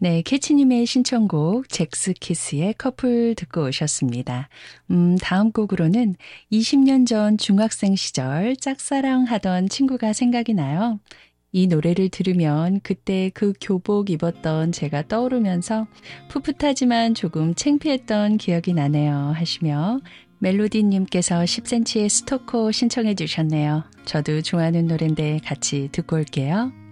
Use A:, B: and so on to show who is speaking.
A: 네, 캐치님의 신청곡 잭스키스의 커플 듣고 오셨습니다. 다음 곡으로는 20년 전 중학생 시절 짝사랑하던 친구가 생각이 나요. 이 노래를 들으면 그때 그 교복 입었던 제가 떠오르면서 풋풋하지만 조금 창피했던 기억이 나네요 하시며 멜로디님께서 10cm의 스토커 신청해 주셨네요. 저도 좋아하는 노래인데 같이 듣고 올게요.